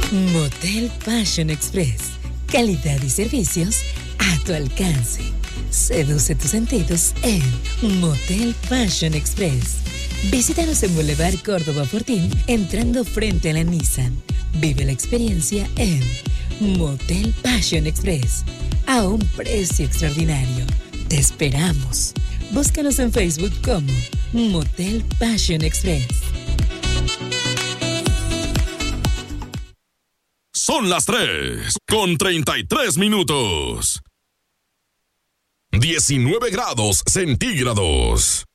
Motel Passion Express. Calidad y servicios a tu alcance. Seduce tus sentidos en Motel Passion Express. Visítanos en Boulevard Córdoba Fortín, entrando frente a la Nissan. Vive la experiencia en Motel Passion Express, a un precio extraordinario. Te esperamos. Búscanos en Facebook como Motel Passion Express. Son las 3:33. 19 grados centígrados.